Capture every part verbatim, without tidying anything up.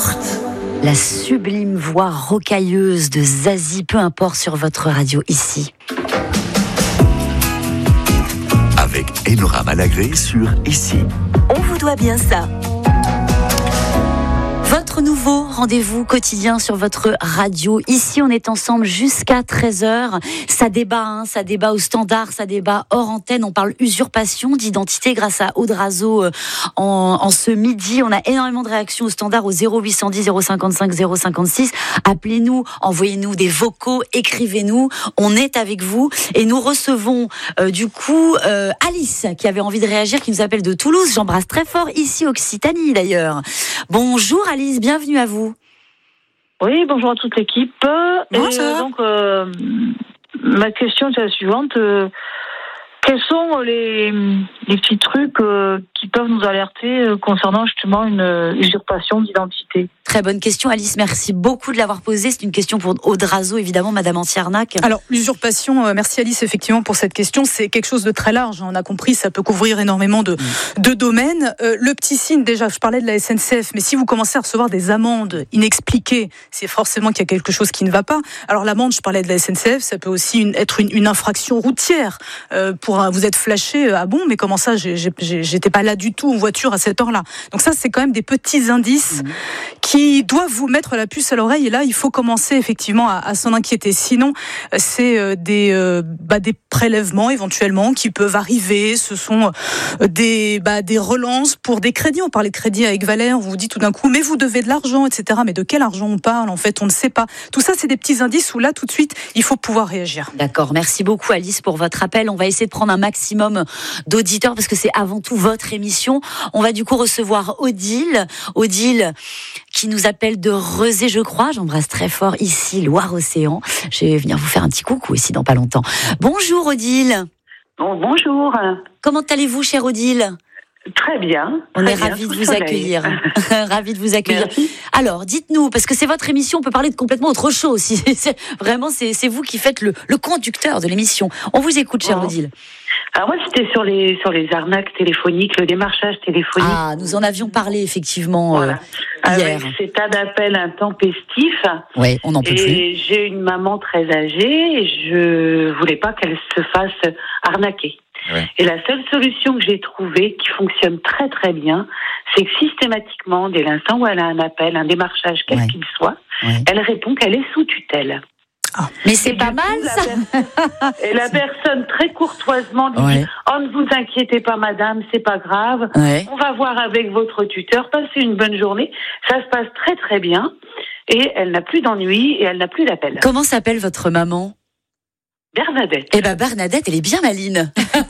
importe. La sublime voix rocailleuse de Zazie, peu importe sur votre radio ici. Avec Enora Malagré sur Ici. On vous doit bien ça. Votre nouveau rendez-vous quotidien sur votre radio. Ici, on est ensemble jusqu'à treize heures. Ça débat, hein, ça débat au standard, ça débat hors antenne. On parle usurpation d'identité grâce à Aude Razo en, en ce midi. On a énormément de réactions au standard au zéro huit cent dix zéro cinquante-cinq zéro cinquante-six. Appelez-nous, envoyez-nous des vocaux, écrivez-nous. On est avec vous et nous recevons euh, du coup euh, Alice qui avait envie de réagir, qui nous appelle de Toulouse. J'embrasse très fort ici Occitanie d'ailleurs. Bonjour Alice, bienvenue à vous. Oui, bonjour à toute l'équipe. Bonjour. Et donc, euh, ma question est la suivante. Euh, quels sont les, les petits trucs euh, qui peuvent nous alerter euh, concernant justement une euh, usurpation d'identité ? Très bonne question, Alice. Merci beaucoup de l'avoir posée. C'est une question pour Aude Razo, évidemment, Madame Antiarnac. Alors, l'usurpation, euh, merci Alice, effectivement, pour cette question. C'est quelque chose de très large. On a compris, ça peut couvrir énormément de, mmh. de domaines. Euh, le petit signe, déjà, je parlais de la S N C F, mais si vous commencez à recevoir des amendes inexpliquées, c'est forcément qu'il y a quelque chose qui ne va pas. Alors, l'amende, je parlais de la S N C F, ça peut aussi une, être une, une infraction routière. Euh, pour un, vous êtes flashé, ah bon, mais comment ça, j'ai, j'ai, j'étais pas là du tout en voiture à cette heure-là. Donc ça, c'est quand même des petits indices mmh. qui Qui doivent vous mettre la puce à l'oreille, et là il faut commencer effectivement à, à s'en inquiéter. Sinon c'est euh, des, euh, bah, des prélèvements éventuellement qui peuvent arriver. Ce sont euh, des, bah, des relances pour des crédits. On parlait de crédit avec Valère, on vous dit tout d'un coup mais vous devez de l'argent, et cetera. Mais de quel argent on parle en fait, on ne sait pas. Tout ça c'est des petits indices où là tout de suite il faut pouvoir réagir. D'accord, merci beaucoup Alice pour votre appel. On va essayer de prendre un maximum d'auditeurs parce que c'est avant tout votre émission. On va du coup recevoir Odile, Odile qui nous appelle de Rezé, je crois. J'embrasse très fort ici Loire-Océan. Je vais venir vous faire un petit coucou ici dans pas longtemps. Bonjour Odile. Bon, bonjour. Comment allez-vous, chère Odile ? Très bien. On très est bien, ravis de vous soleil. accueillir. Ravis de vous accueillir. Merci. Alors, dites-nous, parce que c'est votre émission, on peut parler de complètement autre chose. C'est, vraiment, c'est, c'est vous qui faites le, le conducteur de l'émission. On vous écoute, chère oh. Odile. Alors moi, c'était sur les sur les arnaques téléphoniques, le démarchage téléphonique. Ah, nous en avions parlé effectivement voilà. euh, hier. Avec ces tas d'appels intempestifs. Oui, on n'en peut plus. Et j'ai une maman très âgée et je voulais pas qu'elle se fasse arnaquer. Ouais. Et la seule solution que j'ai trouvée, qui fonctionne très très bien, c'est que systématiquement, dès l'instant où elle a un appel, un démarchage, quel ouais. qu'il soit, ouais. elle répond qu'elle est sous tutelle. Ah, mais c'est et pas coup, mal ça. Per- et la personne très courtoisement lui ouais. dit « Oh, ne vous inquiétez pas madame, c'est pas grave, ouais. on va voir avec votre tuteur, passez une bonne journée. » Ça se passe très très bien et elle n'a plus d'ennui et elle n'a plus d'appel. Comment s'appelle votre maman ? Bernadette. Eh ben Bernadette, elle est bien maline.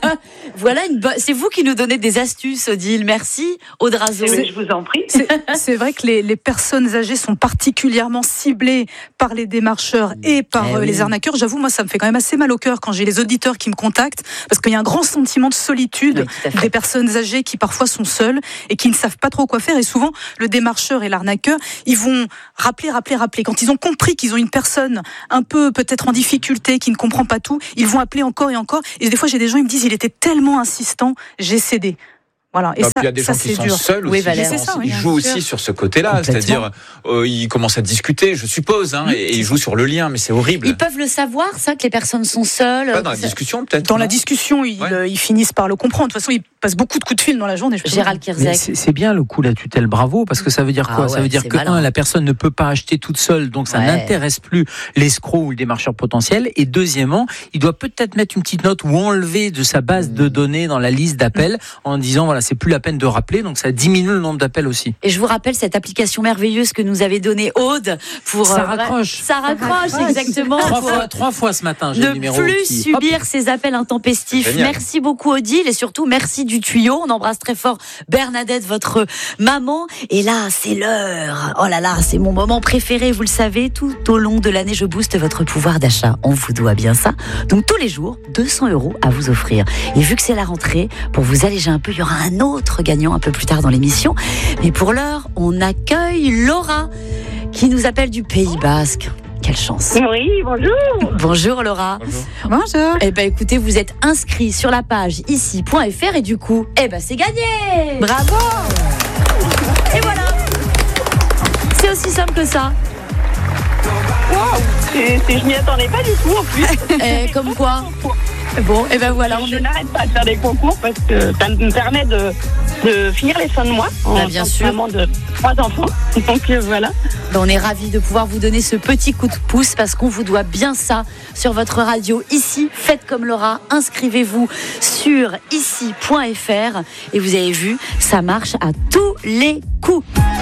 Voilà, une bo- c'est vous qui nous donnez des astuces, Odile. Merci, Aude Razo. Oui, je vous en prie. C'est, c'est vrai que les, les personnes âgées sont particulièrement ciblées par les démarcheurs et par eh euh, oui. les arnaqueurs. J'avoue, moi, ça me fait quand même assez mal au cœur quand j'ai les auditeurs qui me contactent, parce qu'il y a un grand sentiment de solitude oui, des personnes âgées qui parfois sont seules et qui ne savent pas trop quoi faire. Et souvent, le démarcheur et l'arnaqueur, ils vont rappeler, rappeler, rappeler. Quand ils ont compris qu'ils ont une personne un peu peut-être en difficulté, qui ne comprend pas tout, ils vont appeler encore et encore. Et des fois, j'ai des gens, ils me disent, il était tellement insistant, j'ai cédé. Voilà. Et ah, ça, il y a des ça, gens qui c'est sont dur. seuls oui, aussi. Valère. C'est ça, oui, ils jouent aussi sur ce côté-là, c'est-à-dire euh, ils commencent à discuter, je suppose, hein, mmh. et, et ils jouent sur le lien, mais c'est horrible. Ils peuvent le savoir, ça, que les personnes sont seules. Pas dans la ça... discussion, peut-être. Dans non la discussion, ils, ouais. euh, ils finissent par le comprendre. De toute façon, ils passent beaucoup de coups de fil dans la journée. Gérald Kierzek. C'est, c'est bien le coup de la tutelle, bravo, parce que ça veut dire quoi ah ouais, ça veut dire que un, la personne ne peut pas acheter toute seule, donc ça ouais. n'intéresse plus l'escroc ou le démarcheur potentiel. Et deuxièmement, il doit peut-être mettre une petite note ou enlever de sa base mmh. de données dans la liste d'appels mmh. en disant voilà, c'est plus la peine de rappeler, donc ça diminue le nombre d'appels aussi. Et je vous rappelle cette application merveilleuse que nous avait donnée Aude pour ça raccroche, ça raccroche, ça raccroche exactement. Trois fois, trois fois ce matin, j'ai ne le numéro plus qui... subir Hop. ces appels intempestifs. Merci beaucoup Odile et surtout merci du tuyau. On embrasse très fort Bernadette, votre maman. Et là, c'est l'heure. Oh là là, c'est mon moment préféré. Vous le savez, tout au long de l'année, je booste votre pouvoir d'achat. On vous doit bien ça. Donc tous les jours, deux cents euros à vous offrir. Et vu que c'est la rentrée, pour vous alléger un peu, il y aura un autre gagnant un peu plus tard dans l'émission. Mais pour l'heure, on accueille Laura qui nous appelle du Pays Basque. Quelle chance. Oui, bonjour. Bonjour Laura. Bonjour. Bonjour. Eh ben écoutez, vous êtes inscrit sur la page ici point f r et du coup, eh ben c'est gagné. Bravo. Et voilà. C'est aussi simple que ça. Waouh, c'est, c'est, je m'y attendais pas du tout en plus. Et comme quoi. Bon, et ben voilà. Je, on je est... n'arrête pas de faire des concours parce que ça me permet de, de finir les fins de mois. En bah, bien sûr. Maman de trois enfants. Donc euh, voilà. Ben, on est ravis de pouvoir vous donner ce petit coup de pouce parce qu'on vous doit bien ça sur votre radio ici. Faites comme Laura, inscrivez-vous sur ici point f r et vous avez vu, ça marche à tous les coups.